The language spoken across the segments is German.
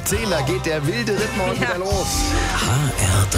10, da geht der wilde Ritt morgen wieder los. HR3.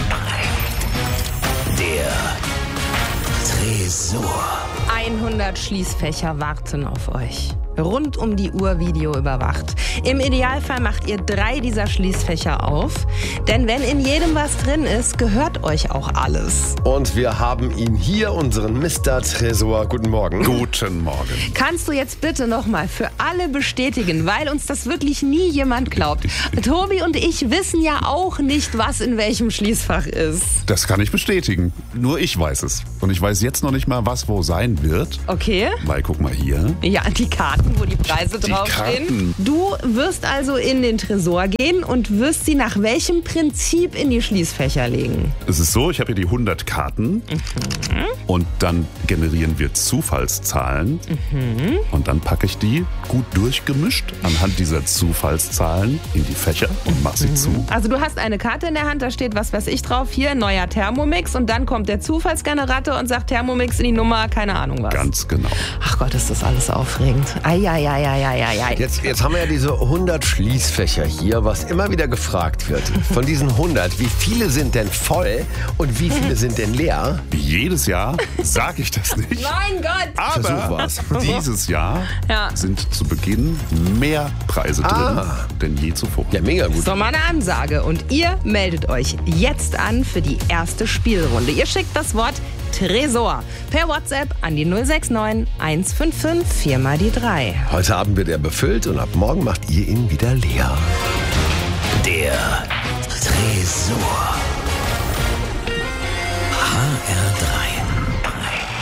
Der Tresor. 100 Schließfächer warten auf euch. Rund um die Uhr Video überwacht. Im Idealfall macht ihr 3 dieser Schließfächer auf. Denn wenn in jedem was drin ist, gehört euch auch alles. Und wir haben ihn hier, unseren Mr. Tresor. Guten Morgen. Guten Morgen. Kannst du jetzt bitte nochmal für alle bestätigen, weil uns das wirklich nie jemand glaubt. Tobi und ich wissen ja auch nicht, was in welchem Schließfach ist. Das kann ich bestätigen. Nur ich weiß es. Und ich weiß jetzt noch nicht mal, was wo sein wird. Okay. Weil, guck mal hier. Ja, die Karten, wo die Preise Die draufstehen. Karten. Du wirst also in den Tresor gehen und wirst sie nach welchem Prinzip in die Schließfächer legen? Es ist so, ich habe hier die 100 Karten. Und dann generieren wir Zufallszahlen. Und dann packe ich die gut durchgemischt anhand dieser Zufallszahlen in die Fächer und mache sie zu. Also du hast eine Karte in der Hand, da steht was weiß ich drauf, hier neuer Thermomix und dann kommt der Zufallsgenerator und sagt Thermomix in die Nummer, keine Ahnung was. Ganz genau. Ach Gott, ist das alles aufregend. Eieieiei. Jetzt haben wir ja diese 100 Schließfächer hier, was immer wieder gefragt wird. Von diesen 100, wie viele sind denn voll und wie viele sind denn leer? Wie jedes Jahr sage ich das nicht. Mein Gott! Versuch Aber war's. dieses Jahr Ja. sind zu Beginn mehr Preise drin denn je zuvor. Ja, mega gut. So, mal eine Ansage. Und ihr meldet euch jetzt an für die erste Spielrunde. Ihr schickt das Wort Tresor per WhatsApp an die 069 155 4 mal die 3. Heute Abend wird er befüllt und ab morgen macht ihr ihn wieder leer. Der Tresor. HR3.